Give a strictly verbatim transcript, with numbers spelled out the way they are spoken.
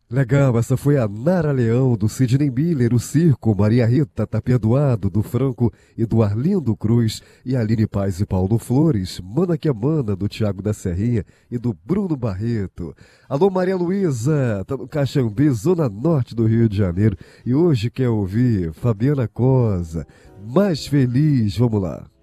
Legal, essa foi a Nara Leão, do Sidney Miller, o Circo, Maria Rita, Tá Perdoado, do Franco e do Arlindo Cruz, e Aline Paz e Paulo Flores, Mana que é Mana, do Tiago da Serrinha e do Bruno Barreto. Alô, Maria Luísa, tá no Caxambi, zona norte do Rio de Janeiro, e hoje quer ouvir Fabiana Cosa, Mais Feliz, vamos lá.